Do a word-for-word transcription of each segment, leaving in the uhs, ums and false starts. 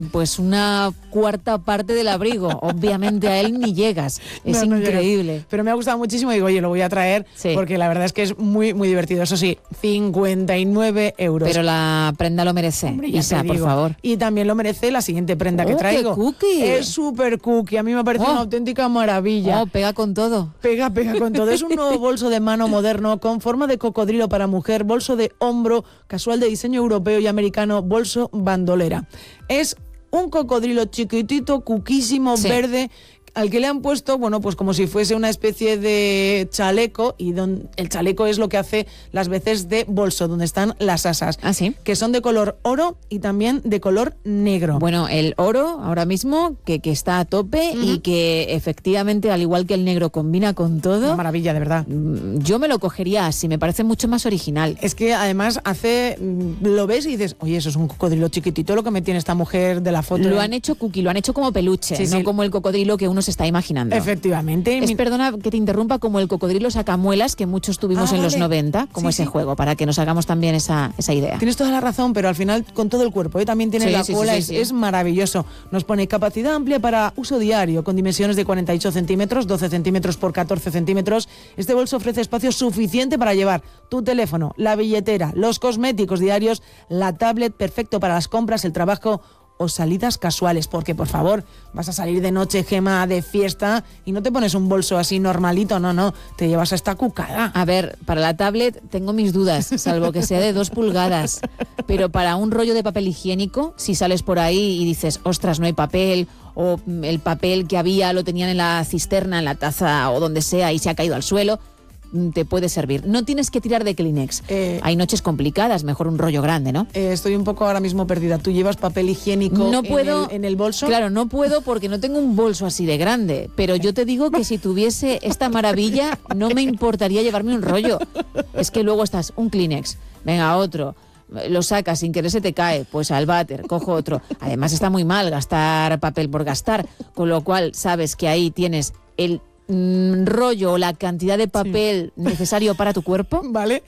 pues una cuarta parte del abrigo. Obviamente a él ni llegas. Es no, no increíble. Llegas. Pero me ha gustado muchísimo y digo, oye, lo voy a traer sí. porque la verdad es que es muy, muy divertido. Eso sí, cincuenta y nueve euros. Pero la prenda lo merece. Hombre, Isa, por favor. Y también lo merece la siguiente prenda oh, que traigo. ¡Qué cookie! Es súper cookie. A mí me parece oh. una auténtica maravilla. Oh, pega con todo. Pega, pega con todo. Es un nuevo bolso de mano moderno con forma de cocodrilo para mujer, bolso de hombro, casual de diseño europeo y americano, bolso bandolera. Es un cocodrilo chiquitito, cuquísimo, sí. verde, al que le han puesto, bueno, pues como si fuese una especie de chaleco, y don, el chaleco es lo que hace las veces de bolso, donde están las asas, ¿ah, sí? que son de color oro y también de color negro. Bueno, el oro ahora mismo, que, que está a tope uh-huh. y que efectivamente, al igual que el negro, combina con todo. Una maravilla, de verdad. Yo me lo cogería así, me parece mucho más original. Es que además hace, lo ves y dices, oye, eso es un cocodrilo chiquitito lo que me tiene esta mujer de la foto. Lo han hecho cookie, lo han hecho como peluche, sí, no sí. como el cocodrilo que uno se está imaginando. Efectivamente. Es, perdona que te interrumpa, como el cocodrilo sacamuelas que muchos tuvimos ah, en vale. los noventa, como sí, ese sí. juego, para que nos hagamos también esa, esa idea. Tienes toda la razón, pero al final con todo el cuerpo, ¿eh? También tiene sí, la sí, cola, sí, sí, es, sí. es maravilloso. Nos pone capacidad amplia para uso diario, con dimensiones de cuarenta y ocho centímetros, doce centímetros por catorce centímetros. Este bolso ofrece espacio suficiente para llevar tu teléfono, la billetera, los cosméticos diarios, la tablet, perfecto para las compras, el trabajo o salidas casuales, porque por favor, vas a salir de noche, Gema, de fiesta, y no te pones un bolso así normalito, no, no, te llevas a esta cucada. A ver, para la tablet tengo mis dudas, salvo que sea de dos pulgadas, pero para un rollo de papel higiénico, si sales por ahí y dices, ostras, no hay papel, o el papel que había lo tenían en la cisterna, en la taza o donde sea y se ha caído al suelo, te puede servir. No tienes que tirar de Kleenex. Eh, Hay noches complicadas, mejor un rollo grande, ¿no? Eh, estoy un poco ahora mismo perdida. ¿Tú llevas papel higiénico no puedo, en, el, en el bolso? Claro, no puedo porque no tengo un bolso así de grande, pero yo te digo que si tuviese esta maravilla no me importaría llevarme un rollo. Es que luego estás, un Kleenex, venga, otro, lo sacas, sin querer se te cae, pues al váter, cojo otro. Además está muy mal gastar papel por gastar, con lo cual sabes que ahí tienes el rollo o la cantidad de papel sí. necesario para tu cuerpo, vale,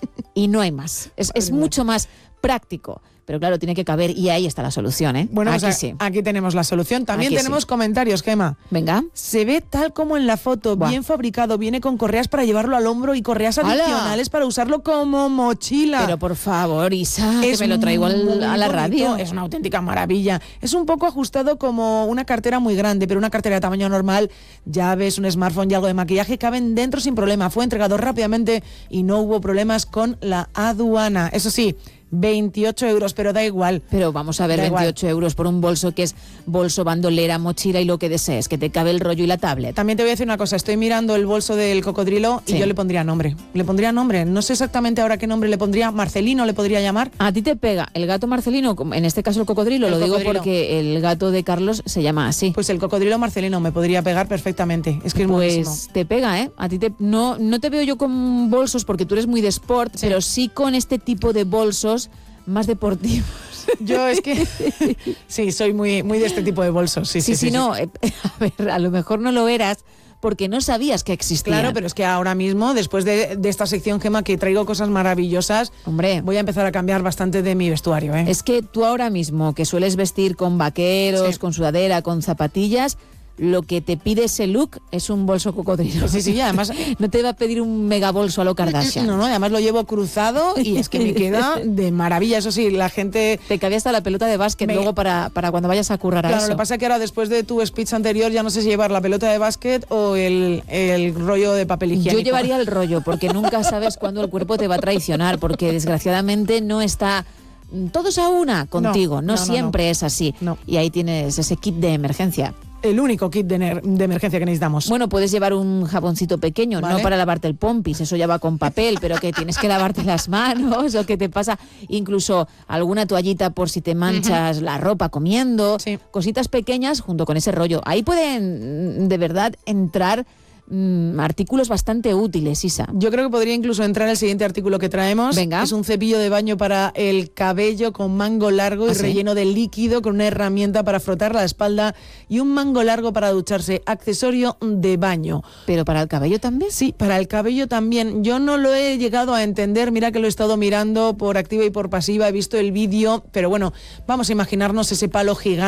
y no hay más. Es, es mucho más práctico, pero claro, tiene que caber y ahí está la solución, ¿eh? Bueno, aquí pues a, sí. Aquí tenemos la solución. También aquí tenemos sí. comentarios, Gema. Venga. Se ve tal como en la foto, Buah. bien fabricado, viene con correas para llevarlo al hombro y correas adicionales ¡Hala! Para usarlo como mochila. Pero por favor, Isa, es que me lo traigo al, a la radio. Es una auténtica maravilla. Es un poco ajustado como una cartera muy grande, pero una cartera de tamaño normal, llaves, un smartphone y algo de maquillaje caben dentro sin problema. Fue entregado rápidamente y no hubo problemas con la aduana. Eso sí, veintiocho euros, pero da igual. Pero vamos a ver, veintiocho euros por un bolso que es bolso, bandolera, mochila y lo que desees, que te cabe el rollo y la tablet. También te voy a decir una cosa, estoy mirando el bolso del cocodrilo y sí. yo le pondría nombre. Le pondría nombre, no sé exactamente ahora qué nombre le pondría. Marcelino le podría llamar. A ti te pega el gato Marcelino, en este caso el cocodrilo, el lo cocodrilo. Digo porque el gato de Carlos se llama así. Pues el cocodrilo Marcelino me podría pegar perfectamente. Es que es pues buenísimo. Te pega, ¿eh? A ti te, no, no te veo yo con bolsos porque tú eres muy de sport, sí. pero sí con este tipo de bolsos más deportivos. Yo es que sí, soy muy, muy de este tipo de bolsos. Sí, sí, sí, sí, sí no, sí. Eh, a ver, a lo mejor no lo eras porque no sabías que existía. Claro, pero es que ahora mismo, después de, de esta sección, Gema, que traigo cosas maravillosas, hombre, voy a empezar a cambiar bastante de mi vestuario, ¿eh? Es que tú ahora mismo, que sueles vestir con vaqueros, sí. con sudadera, con zapatillas, lo que te pide ese look es un bolso cocodrilo. Sí, sí, y además no te va a pedir un mega bolso a lo Kardashian. No, no, además lo llevo cruzado y es que me queda de maravilla. Eso sí, la gente... Te cabía hasta la pelota de básquet me... luego para, para cuando vayas a currar a claro, eso. Claro, lo que pasa es que ahora después de tu speech anterior ya no sé si llevar la pelota de básquet o el, el rollo de papel higiénico. Yo llevaría el rollo porque nunca sabes cuándo el cuerpo te va a traicionar, porque desgraciadamente no está... todos a una contigo, no, no, no siempre no, no. es así. No. Y ahí tienes ese kit de emergencia. El único kit de, de emergencia que necesitamos. Bueno, puedes llevar un jaboncito pequeño, ¿vale? No para lavarte el pompis, eso ya va con papel, pero que tienes que lavarte las manos o que te pasa incluso alguna toallita por si te manchas uh-huh. la ropa comiendo, sí. cositas pequeñas junto con ese rollo. Ahí pueden de verdad entrar mmm, artículos bastante útiles, Isa. Yo creo que podría incluso entrar el siguiente artículo que traemos. Venga. Es un cepillo de baño para el cabello con mango largo y ¿Ah, sí? relleno de líquido con una herramienta para frotar la espalda y un mango largo para ducharse. Accesorio de baño. ¿Pero para el cabello también? Sí, para el cabello también. Yo no lo he llegado a entender. Mira que lo he estado mirando por activa y por pasiva. He visto el vídeo, pero bueno, vamos a imaginarnos ese palo gigante